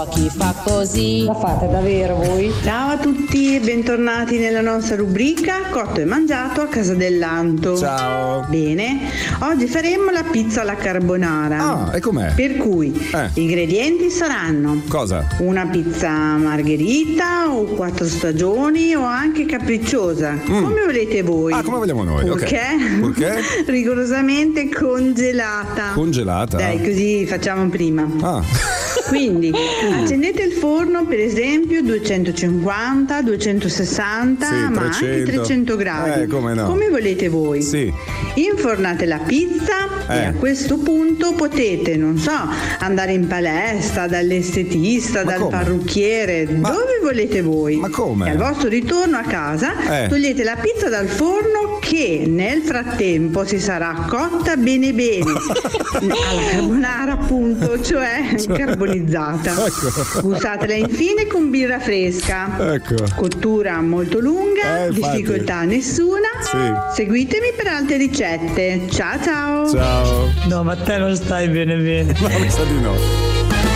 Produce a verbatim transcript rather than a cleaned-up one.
Chi fa così? La fate davvero voi? Ciao a tutti e bentornati nella nostra rubrica Cotto e mangiato a casa dell'Anto. Ciao. Bene, oggi faremo la pizza alla carbonara. Ah, e com'è? Per cui Eh. gli ingredienti saranno Cosa? una pizza margherita o quattro stagioni o anche capricciosa, come volete voi. Ah, come vogliamo noi, ok. Perché? Perché? Rigorosamente congelata. Congelata? Dai, così facciamo prima. Ah. Quindi accendete il forno, per esempio duecentocinquanta, duecentosessanta, Sì, ma trecento. anche trecento gradi. Eh, come no. Come volete voi. Sì. Infornate la pizza Eh. e a questo punto potete, non so, andare in palestra, dall'estetista, Ma dal come? parrucchiere, Ma- dove volete voi. Ma come? E al vostro ritorno a casa Eh. togliete la pizza dal forno che nel frattempo si sarà cotta bene bene alla carbonara, appunto, cioè carbonizzata. Ecco. Gustatela infine con birra fresca. Ecco. Cottura molto lunga, Eh, infatti. difficoltà nessuna. Sì. Seguitemi per altre ricette. Ciao ciao. Ciao. No, ma te non stai bene bene. No, mi sa di no.